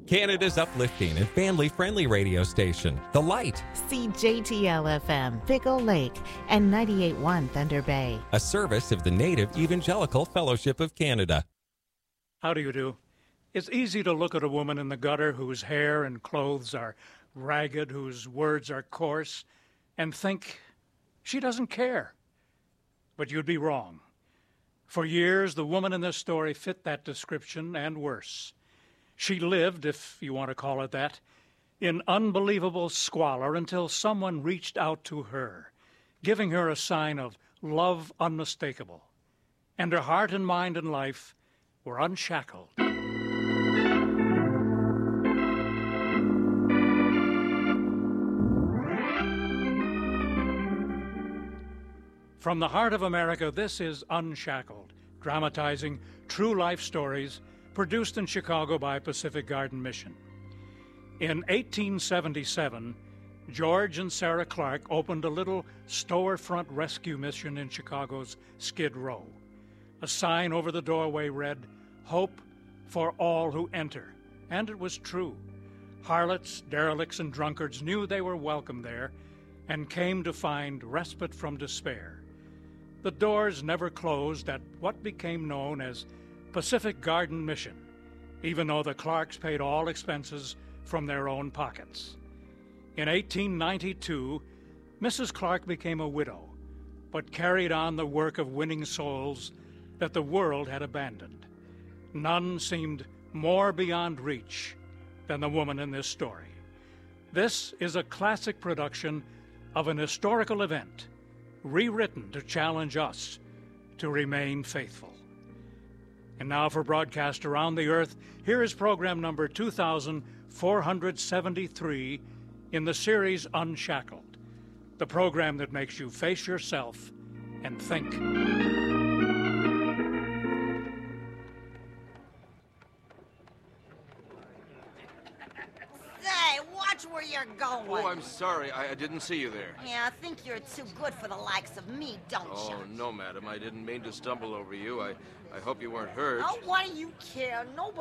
Canada's uplifting and family-friendly radio station, The Light. CJTL-FM, Pickle Lake, and 98.1 Thunder Bay. A service of the Native Evangelical Fellowship of Canada. How do you do? It's easy to look at a woman in the gutter whose hair and clothes are ragged, whose words are coarse, and think she doesn't care. But you'd be wrong. For years, the woman in this story fit that description and worse. She lived, if you want to call it that, in unbelievable squalor until someone reached out to her, giving her a sign of love unmistakable. And her heart and mind and life were unshackled. From the heart of America, this is Unshackled, dramatizing true life stories produced in Chicago by Pacific Garden Mission. In 1877, George and Sarah Clark opened a little storefront rescue mission in Chicago's Skid Row. A sign over the doorway read, "Hope for all who enter." And it was true. Harlots, derelicts, and drunkards knew they were welcome there and came to find respite from despair. The doors never closed at what became known as Pacific Garden Mission, even though the Clarks paid all expenses from their own pockets. In 1892, Mrs. Clark became a widow, but carried on the work of winning souls that the world had abandoned. None seemed more beyond reach than the woman in this story. This is a classic production of an historical event, rewritten to challenge us to remain faithful. And now for broadcast around the earth, here is program number 2473 in the series Unshackled, the program that makes you face yourself and think. Say, watch where you're going. Oh, I'm sorry. I didn't see you there. Yeah, I think you're too good for the likes of me, don't you? Oh, no, madam. I didn't mean to stumble over you. I hope you weren't hurt. Oh, what do you care? Nobody